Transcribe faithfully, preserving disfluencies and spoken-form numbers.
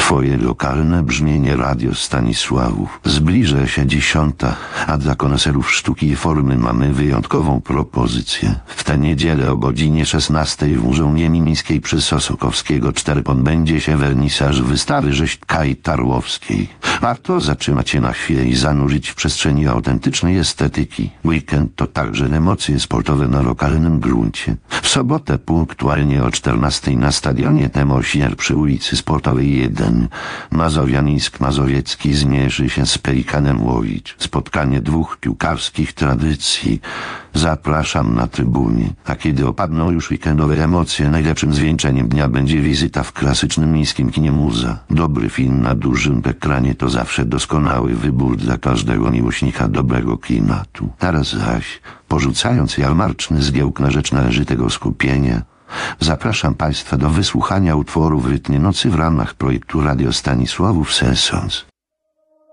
Twoje lokalne brzmienie Radio Stanisławów. Zbliża się dziesiąta, a dla koneserów sztuki i formy mamy wyjątkową propozycję. W tę niedzielę o godzinie szesnastej w Muzeum Miejskiej przy Sosokowskiego cztery odbędzie się wernisaż wystawy Rzeźb Kai Tarłowskiej. Warto zatrzymać się na chwilę i zanurzyć w przestrzeni autentycznej estetyki. Weekend to także emocje sportowe na lokalnym gruncie. W sobotę punktualnie o czternastej na stadionie Temosier przy ulicy Sportowej jeden Mazowianisk Mazowiecki zmierzy się z Pelikanem Łowicz. Spotkanie dwóch piłkarskich tradycji. Zapraszam na trybunie. A kiedy opadną już weekendowe emocje, najlepszym zwieńczeniem dnia będzie wizyta w klasycznym miejskim kinie Muza. Dobry film na dużym ekranie to zawsze doskonały wybór dla każdego miłośnika dobrego klimatu. Teraz zaś, porzucając jarmarczny zgiełk na rzecz należytego skupienia, zapraszam Państwa do wysłuchania utworu w rytmie nocy w ramach projektu Radio Stanisławów Sessions.